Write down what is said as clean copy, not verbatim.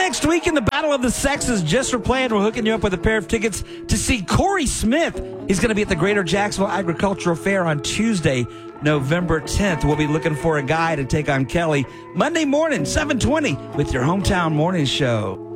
Next week in the Battle of the Sexes, just for playing, we're hooking you up with a pair of tickets to see Corey Smith. He's going to be at the Greater Jacksonville Agricultural Fair on Tuesday, November 10th. We'll be looking for a guy to take on Kelly Monday morning, 7:20, with your Hometown Morning Show.